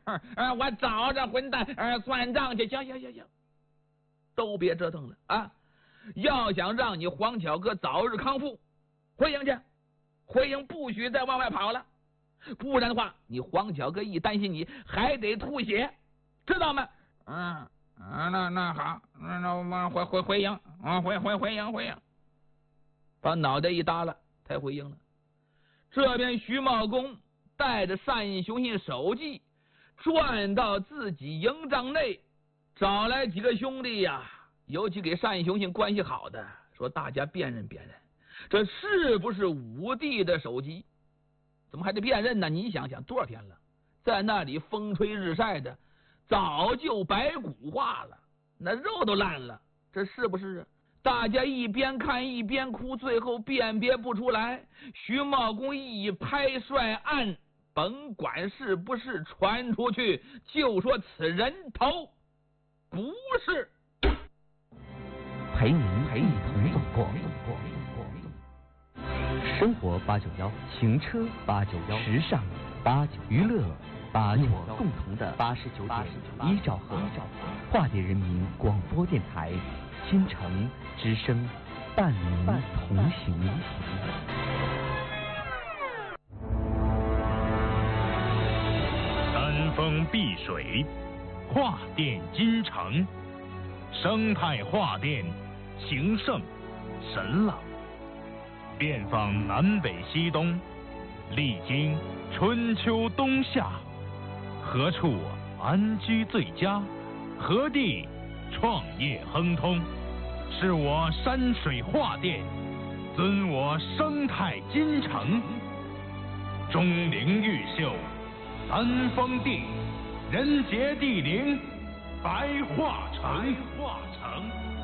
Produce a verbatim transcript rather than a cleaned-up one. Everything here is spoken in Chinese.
呃，我找着混蛋，呃，算账去。行行行行，都别折腾了啊！要想让你黄巧哥早日康复，回营去，回营不许再往外跑了，不然的话，你黄巧哥一担心你，还得吐血，知道吗？嗯嗯，那那好，那那我们回回回营，啊，回回回营回营，把脑袋一耷拉，才回营了。这边徐茂公带着单雄信首级转到自己营帐内，找来几个兄弟呀、啊，尤其给单雄信关系好的，说大家辨认辨认，这是不是武帝的首级？怎么还得辨认呢？你想想，多少天了，在那里风吹日晒的，早就白骨化了，那肉都烂了，这是不是啊？大家一边看一边哭，最后辨别不出来。徐茂公一拍帅案，甭管是不是传出去，就说此人头不是。 陪您陪你同走过，生活八九幺，行车八九幺，时尚八九，娱乐八九幺，共同的八十九点一兆赫，化蝶人民广播电台，京城之声，伴您同行。 山峰碧水，画电金城，生态画电，情圣神朗，遍访南北西东，历经春秋冬夏，何处安居最佳？何地创业亨通？是我山水画电，尊我生态金城。钟灵毓秀，三峰地，人杰地灵，白画城。白画城。